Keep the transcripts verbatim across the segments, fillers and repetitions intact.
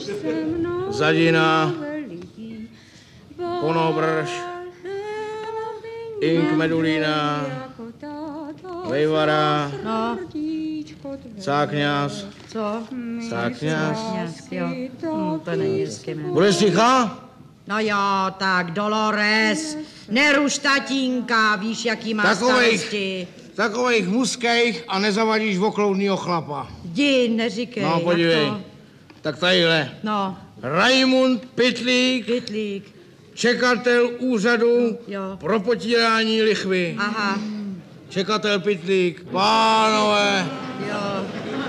Zadina, Konobrž, Ink Medulína, Vejvara, No. Cákňas. Co? Cákňas. Jo. Hm, to není hezky jméno. Budeš ticha? No jo, tak Dolores, neruš tatínka, víš, jaký má Takovejch, starosti. takovejch muskejch a nezavadíš okloudnýho chlapa. Jdi, neříkej. No, podívej. jak to? Tak tadyhle. No, Raimund Pytlík, Pytlík. čekatel úřadu Jo. pro potírání lichvy. Aha, Čekatel Pytlík, pánové. jo.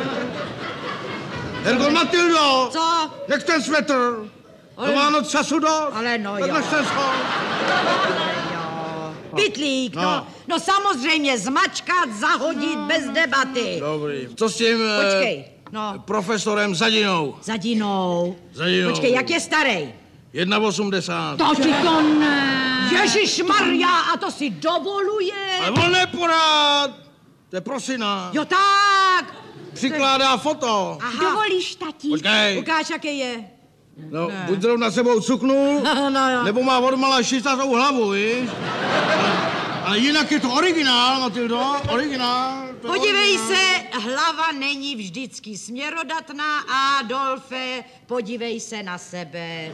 Herko Matildo, Co? nech ten svetr. Ale- To Vánoc času dost. Ale no Tak jo. než ten schod. Jo. Pytlík, no. No. no. No samozřejmě zmačkat, zahodit bez debaty. Dobrý. Co s tím eh, Počkej, no. profesorem Zadinou? Zadinou. Zadinou. Počkej, jak je starý? osmdesát jedna. To ti to ne. Ježišmarja, a to si dovoluje. Ale on neporád. To je prosina. Jo tak. Přikládá foto. Aha. Dovolíš, tatí? Počkej. Ukáž, jaký je. No, Ne. buď zrovna sebou cuknul, No jo. nebo má odmala šistatou hlavu, víš? Ale, ale jinak je to originál, Matildo, originál. To je Podívej originál. se, hlava není vždycky směrodatná, Adolfe, podívej se na sebe.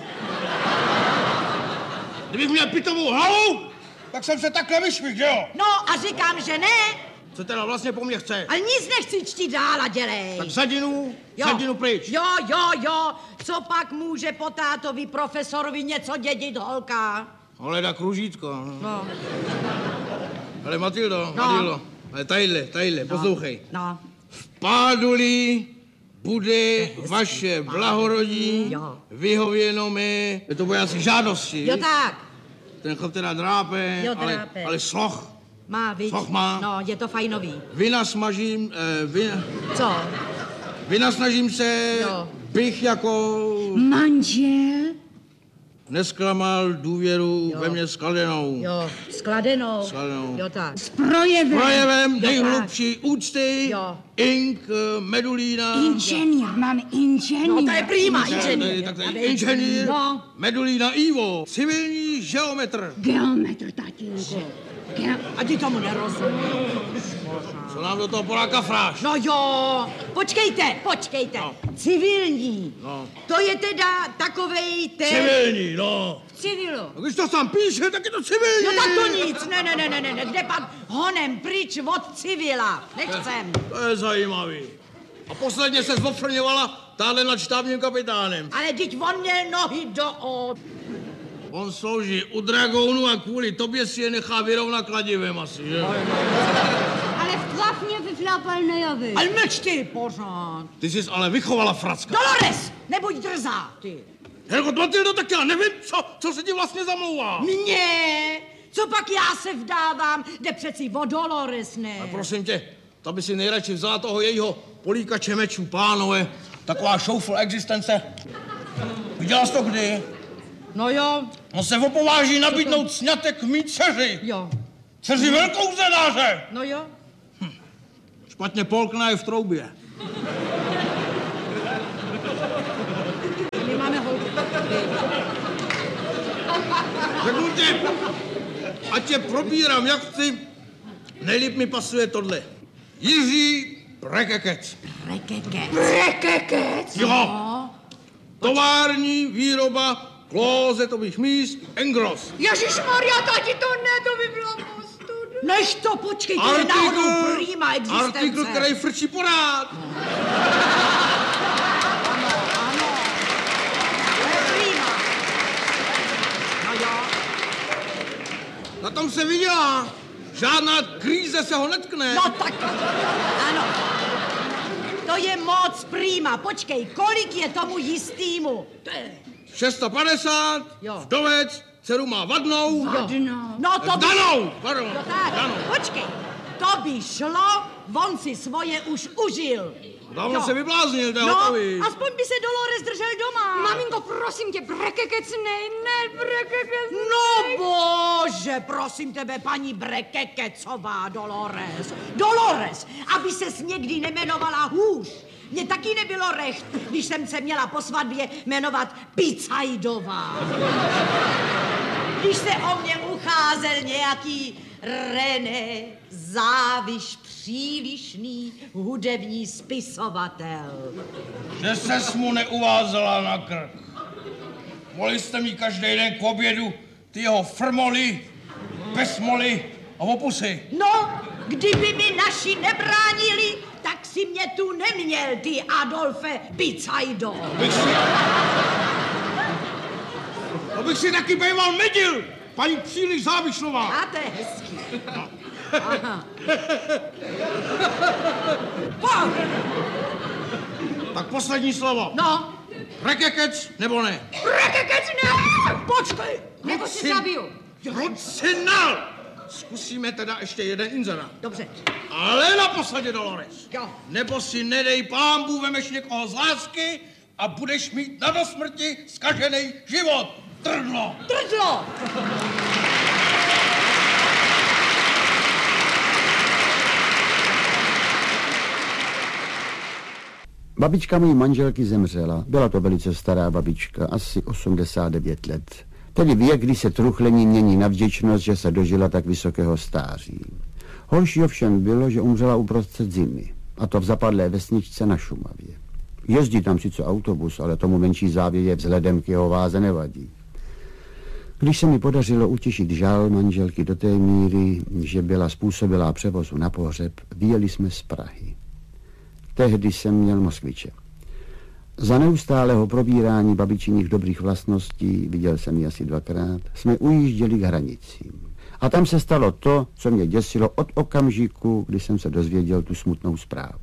Kdybych měl pitovou hlavu, tak jsem se takhle vyšvih, že jo? No a říkám, že ne, Co teda vlastně po mně chce? ale nic nechci čtít dál a dělej. Tak Zadinu, Zadinu pryč. Jo, jo, jo, co pak může po tátovi profesorovi něco dědit holka? Holeda kružítko. No, Ale Matildo, No. Matildo, ale tadyhle, tadyhle, poslouchej. no, Pádulí bude vaše blahorodí Jo. vyhověno mi. To bude asi žádosti. jo tak, Ten chlap teda drápe, Jo, ale, drápe. ale sloh. má, viď? Sloh má. No, je to fajnový. Vynasmažím, eh, vy, Co? vynasnažím se, Jo. bych jako Manžel? nesklamal důvěru Jo. ve mě skladenou. Jo, skladenou. Skladenou. Jo tak. S projevem. Projevem tak. nejhlubší úcty, Jo. Ink eh, Medulína. Inženýr, máme inženýr. No to je prýma, Tak inženýr. tady Aby- inženýr, No, Medulína Ivo, civilní geometr. Geometr, tatínku. Ge- a ty tomu nerozumíš. Co nám do toho Poláka fráš? No jo, počkejte, počkejte. No. Civilní. No. To je teda takovej ten... Civilní, no. Civilu. A když to sám píše, tak je to civilní. No tak to nic, ne, ne, ne, ne, ne, ne, jde pan honem pryč od civila, nechcem. To je zajímavý. A posledně se zofrňovala táhle nad štábním kapitánem. Ale teď on měl nohy do o... On slouží u dragounu a kvůli tobě si je nechá vyrovnat kladivem asi, že? Ale trafně vyflápal nejovi. Ale mlč ty pořád. Ty jsi ale vychovala fracka. Dolores, nebuď drzá, ty. Herko, Matildo, tak já nevím, co, co se ti vlastně zamlouvá. Mně? Co pak já se vdávám? Jde přeci o Dolores, ne? A prosím tě, ta by si nejradši vzala toho jejího políkače mečů, pánové. Taková šoufl existence. Viděla jsi to kdy? No jo, On se opováží nabídnout sňatek mý dceři. jo, Dceři velkou zenáře. no jo. Špatně polkne je v troubě. My máme holku. Řeknu tě, ať tě probírám, jak chci, nejlíp mi pasuje tohle. Jiří Brekekec. Rekeke. Rekekec. Jo. Tovární výroba klozetových míst Engros. Ježišmarja, tati, to ne, to by bylo postudu. Než to, počkej, to je náhodou prýma existence. artikl, který frčí porád. Ano, ano. To je prýma. No jo. Na tom se vydělá. Žádná kríze se ho netkne. No tak, ano. To je moc prýma. Počkej, kolik je tomu jistýmu? To je... šest set padesát, Jo. vdovec, dceru má vadnou. Vadno. No to by... Danou, pardon, No tak, danou. počkej. To by šlo, on si svoje už užil. Dávno Jo. se vybláznil, to je No, hotový. aspoň by se Dolores držel doma. Maminko, prosím tě, Brekekec, ne, ne, Brekekec. No bože, prosím tebe, paní Brekekecová Dolores. Dolores, aby ses někdy nemenovala hůř. Mně taky nebylo recht, když jsem se měla po svatbě jmenovat Picajdová. Když se o mě ucházel nějaký René Záviš, přílišný hudební spisovatel. Že ses mu neuvázela na krk. Mohli jste mi každý den k obědu ty jeho frmoly, pesmoly a opusy. No, kdyby mi naši nebránili, tak si mě tu neměl, ty Adolfe Picajdo. Bych si... To bych si taky býval medil, paní příliš Závišnová. A to je hezký. Aha. Po. Tak poslední slovo. No. Rekekec nebo ne? Rekekec ne! Počkej! Nebo si zabiju. Proč si nal? Zkusíme teda ještě jeden inzerát. Dobře. Ale na posadě, Dolores. Jo. Nebo si nedej pámbu, vemeš někoho z lásky a budeš mít na dosmrti zkažený život. Trdlo! Trdlo! Babička mojí manželky zemřela. Byla to velice stará babička, asi osmdesát devět let. Tedy věk, kdy se truchlení mění na vděčnost, že se dožila tak vysokého stáří. Horší ovšem bylo, že umřela uprostřed zimy. A to v zapadlé vesničce na Šumavě. Jezdí tam sice autobus, ale tomu menší závěje vzhledem k jeho váze nevadí. Když se mi podařilo utěšit žal manželky do té míry, že byla způsobilá převozu na pohřeb, vyjeli jsme z Prahy. Tehdy jsem měl Moskviče. Za neustálého probírání babičiních dobrých vlastností, viděl jsem ji asi dvakrát, jsme ujížděli k hranicím. A tam se stalo to, co mě děsilo od okamžiku, kdy jsem se dozvěděl tu smutnou zprávu.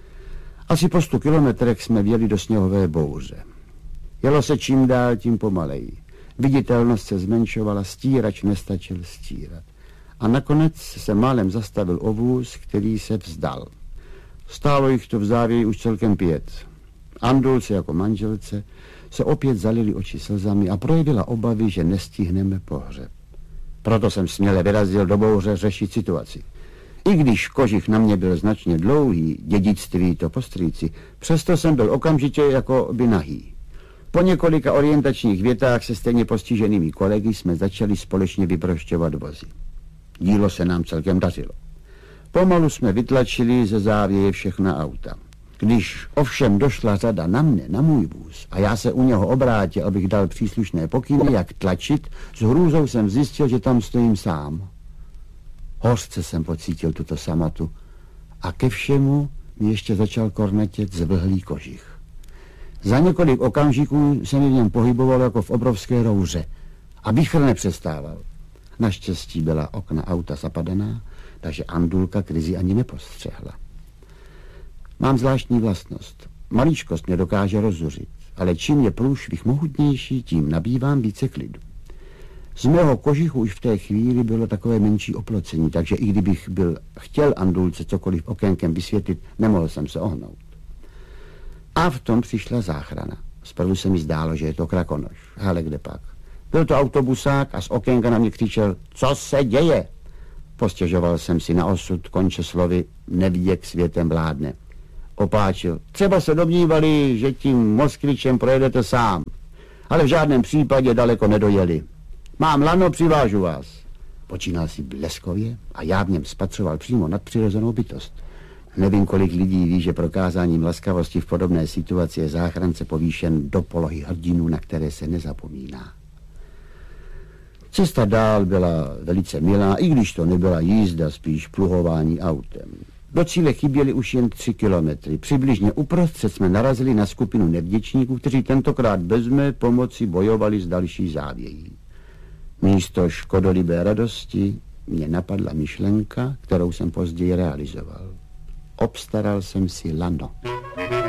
Asi po stu kilometrech jsme vjeli do sněhové bouře. Jelo se čím dál, tím pomaleji. Viditelnost se zmenšovala, stírač nestačil stírat. A nakonec se málem zastavil ovůz, který se vzdal. Stálo jich to v závěji už celkem pět. Andulce jako manželce se opět zalili oči slzami a projevila obavy, že nestihneme pohřeb. Proto jsem směle vyrazil do bouře řešit situaci. I když kožich na mě byl značně dlouhý, dědictví to po strýci, přesto jsem byl okamžitě jako by nahý. Po několika orientačních větách se stejně postiženými kolegy jsme začali společně vyprošťovat vozy. Dílo se nám celkem dařilo. Pomalu jsme vytlačili ze závěje všechna auta. Když ovšem došla řada na mne, na můj vůz, a já se u něho obrátil, abych dal příslušné pokyny, jak tlačit, s hrůzou jsem zjistil, že tam stojím sám. Hořce jsem pocítil tuto samotu a ke všemu mi ještě začal kornetět zvlhlý kožich. Za několik okamžiků se mi v něm pohyboval jako v obrovské rouře a vichr nepřestával. Naštěstí byla okna auta zapadaná, takže Andulka krizi ani nepostřehla. Mám zvláštní vlastnost. Maličkost mě dokáže rozzuřit, ale čím je průšvih mohutnější, tím nabývám více klidu. Z mého kožichu už v té chvíli bylo takové menší oplocení, takže i kdybych byl chtěl Andulce cokoliv okénkem vysvětlit, nemohl jsem se ohnout. A v tom přišla záchrana. Zprvu se mi zdálo, že je to krakonoš, ale kde pak. Byl to autobusák a z okénka na mě křičel, co se děje? Postěžoval jsem si na osud, konče slovy, nevěk světem vládne. Opáčil, třeba se domnívali, že tím Moskvičem projedete sám, ale v žádném případě daleko nedojeli. Mám lano, přivážu vás. Počínal si bleskově a já v něm spatřoval přímo nadpřirozenou bytost. Nevím, kolik lidí ví, že prokázáním laskavosti v podobné situaci je záchrance povýšen do polohy hrdinu, na které se nezapomíná. Cesta dál byla velice milá, i když to nebyla jízda, spíš pluhování autem. Do cíle chyběly už jen tři kilometry. Přibližně uprostřed jsme narazili na skupinu nevděčníků, kteří tentokrát bez mé pomoci bojovali s další závějí. Místo škodolibé radosti mě napadla myšlenka, kterou jsem později realizoval. Obstaral jsem si lano.